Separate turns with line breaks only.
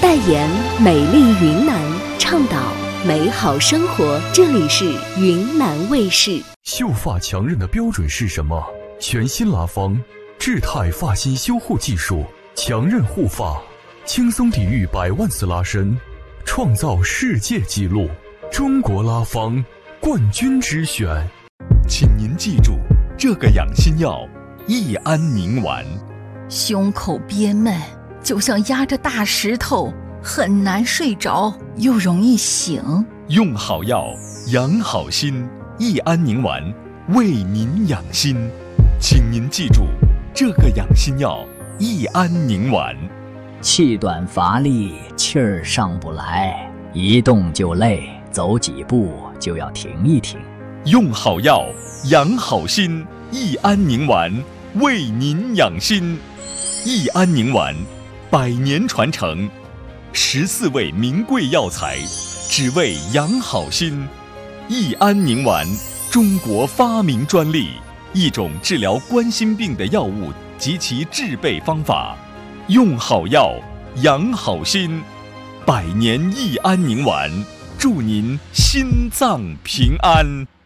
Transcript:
代言美丽云南，倡导美好生活。这里是云南卫视。
秀发强韧的标准是什么？全新拉芳智泰发型修护技术，强韧护发，轻松抵御100万次拉伸，创造世界纪录。中国拉芳冠军之选。
请您记住这个养心药：益安宁丸。
胸口憋闷，就像压着大石头，很难睡着，又容易醒。
用好药，养好心。益安宁丸为您养心。请您记住这个养心药：益安宁丸。
气短乏力，气儿上不来，一动就累，走几步就要停一停。
用好药，养好心。益安宁丸为您养心。益安宁丸100年传承，14味名贵药材，只为养好心。益安宁丸，中国发明专利，一种治疗冠心病的药物及其制备方法。用好药，养好心。100年益安宁丸，祝您心脏平安。